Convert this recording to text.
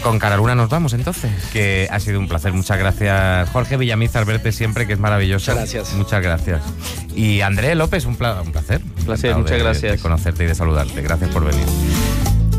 con Cara Luna nos vamos entonces, que ha sido un placer. Muchas gracias, Jorge Villamizar, verte siempre, que es maravilloso. Muchas gracias. Muchas gracias. Y André López, un placer. Muchas gracias. De conocerte y de saludarte. Gracias por venir.